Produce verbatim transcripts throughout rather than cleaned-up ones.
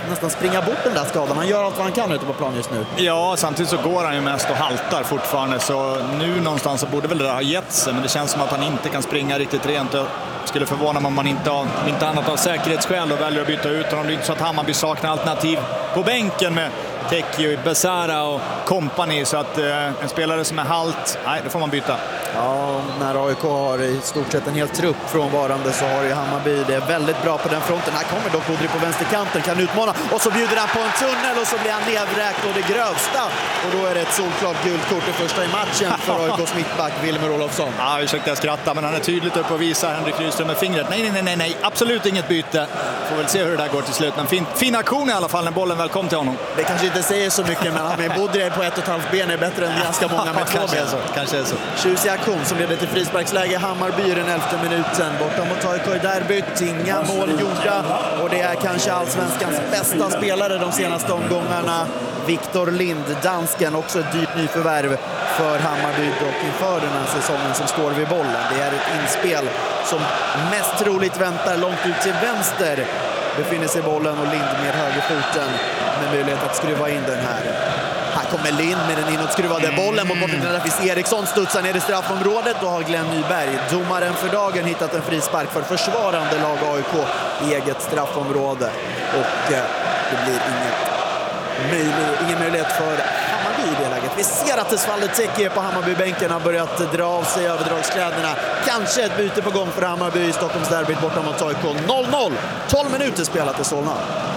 nästan springa bort den där skadan. Han gör allt vad han kan ute på plan just nu. Ja, samtidigt så går han ju mest och haltar fortfarande. Så nu någonstans så borde väl det där ha gett sig. Men det känns som att han inte kan springa riktigt rent. Jag skulle förvåna mig om man inte har, inte annat av säkerhetsskäl och väljer att byta ut honom. Det är inte så att Hammarby saknar alternativ på bänken med Tekio, Besara och company. Så att eh, en spelare som är halt, nej, då får man byta. Ja, när A I K har i stort sett en hel trupp frånvarande så har ju Hammarby det väldigt bra på den fronten. Här kommer dock Bodri på vänsterkanten, kan utmana och så bjuder han på en tunnel och så blir han nedvräkt och det grövsta. Och då är det ett solklart gult kort i första i matchen för A I K:s mittback Wilmer Olofsson. Ja, ursäkta jag skrattar, men han är tydligt upp och visar Henrik Rydström med fingret. Nej, nej, nej, nej, nej, absolut inget byte. Får väl se hur det där går till slut. Men fin, fin aktion i alla fall när bollen väl kom till honom. Det kanske inte säger så mycket, men att med Bodri på ett och ett halvt ben är bättre än ganska många med två ben. Så. Kanske är så. Tjusig aktion som leder till frisparksläge. Hammarby i den elfte minuten. Borta mot A I K i derbyt. Inga mål gjorda. Och det är kanske allsvenskans bästa spelare de senaste omgångarna. Viktor Lind, dansken, också ett dyrt nyförvärv för Hammarby och inför den här säsongen som står vid bollen. Det är ett inspel som mest troligt väntar långt ut till vänster. Befinner sig bollen och Lind med högerfoten med möjlighet att skruva in den här. Här kommer Lind med den inåtskruvade bollen mot bortom. Där finns Eriksson, studsar ner i straffområdet och har Glenn Nyberg, domaren för dagen, hittat en frispark för försvarande lag A I K i eget straffområde. Och eh, det blir inget möjlig, ingen möjlighet för Hammarby i det läget. Vi ser att Tesvalde Teke på Hammarbybänken har börjat dra av sig överdragskläderna. Kanske ett byte på gång för Hammarby i Stockholms derbyt borta mot A I K. noll noll, tolv minuter spelat i Solna.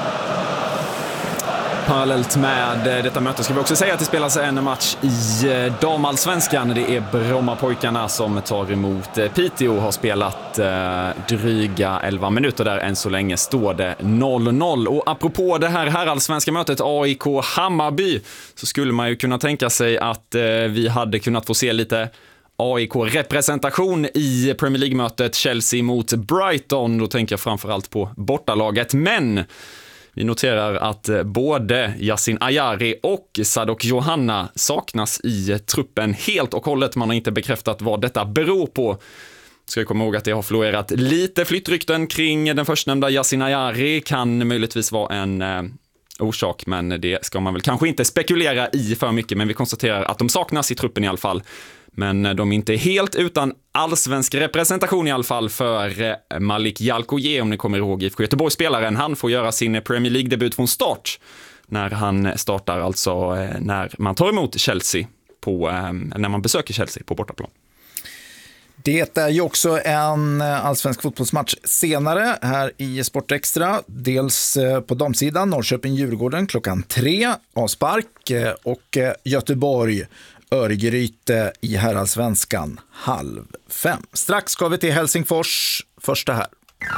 Parallellt med detta möte ska vi också säga att det spelas en match i damallsvenskan. Det är Brommapojkarna som tar emot Piteå, har spelat dryga elva minuter där. Än så länge står det noll noll. Och apropå det här herrallsvenska mötet A I K Hammarby så skulle man ju kunna tänka sig att vi hade kunnat få se lite A I K-representation i Premier League-mötet Chelsea mot Brighton. Då tänker jag framförallt på bortalaget, men vi noterar att både Yasin Ayari och Sadok Johanna saknas i truppen helt och hållet. Man har inte bekräftat vad detta beror på. Ska jag komma ihåg att det har florerat lite flyttrykten kring den förstnämnda Yasin Ayari. Kan möjligtvis vara en eh, orsak, men det ska man väl kanske inte spekulera i för mycket. Men vi konstaterar att de saknas i truppen i alla fall. Men de är inte helt utan allsvensk representation i alla fall för Malik Jalkoje, om ni kommer ihåg I F K Göteborg-spelaren. Han får göra sin Premier League-debut från start när han startar, alltså när man tar emot Chelsea på, när man besöker Chelsea på bortaplan. Det är ju också en allsvensk fotbollsmatch senare här i Sportextra. Dels på damsidan Norrköping-Djurgården klockan tre, avspark, och Göteborg Örgryte i herrallsvenskan halv fem. Strax ska vi till Helsingfors, första här.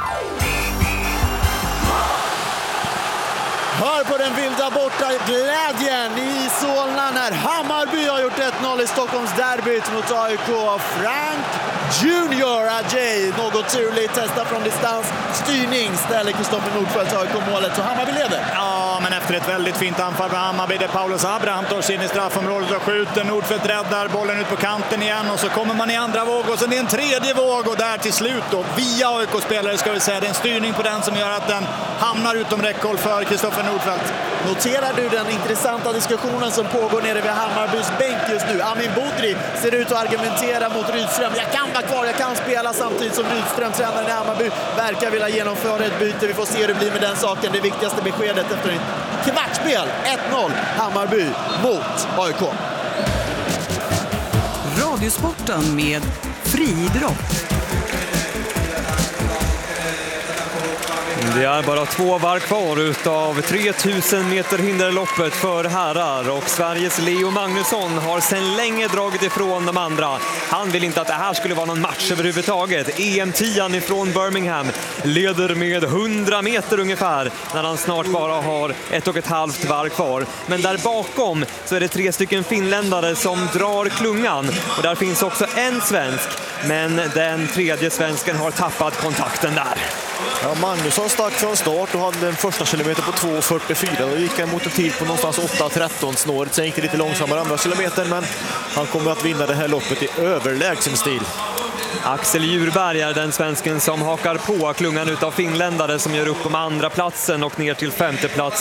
Hör på den vilda borta glädjen i Solna när Hammarby har gjort ett noll i Stockholms derbyt mot A I K. Frank Junior Ajay, något turligt, testar från distans, styrning, ställer Kristoffer Nordfeldt A I K-målet och Hammarby leder. Ja, men efter ett väldigt fint anfall för Hammarby där Paulus Abraham tar sig in i straffområdet och skjuter. Nordfeldt räddar bollen ut på kanten igen och så kommer man i andra våg och sen är en tredje våg och där till slut då via A I K-spelare ska vi säga, det är en styrning på den som gör att den hamnar utom räckhåll för Kristoffer Nordfeldt. Noterar du den intressanta diskussionen som pågår nere vid Hammarbys bänk just nu? Amin Bodri ser ut att argumentera mot Rydström. Jag kan vara kvar, jag kan spela, samtidigt som Rydström, tränaren i Hammarby, verkar vilja genomföra ett byte. Vi får se hur det blir med den saken. Det viktigaste beskedet efter en kvartsspel. ett noll Hammarby mot A I K. Radiosporten med friidrott. Det är bara två varv kvar utav tre tusen meter hinderloppet för herrar och Sveriges Leo Magnusson har sedan länge dragit ifrån de andra. Han vill inte att det här skulle vara någon match överhuvudtaget. E M-tian ifrån Birmingham leder med hundra meter ungefär när han snart bara har ett och ett halvt varv kvar. Men där bakom så är det tre stycken finländare som drar klungan och där finns också en svensk, men den tredje svensken har tappat kontakten där. Ja, Magnusson stack från start och hade den första kilometer på två fyrtiofyra. Då gick han mot en tid på någonstans åtta tretton snåret. Sen gick det lite långsammare andra kilometer, men han kommer att vinna det här loppet i överlägsen stil. Axel Djurberg är den svensken som hakar på klungan utav finländare som gör upp om andra platsen och ner till femte plats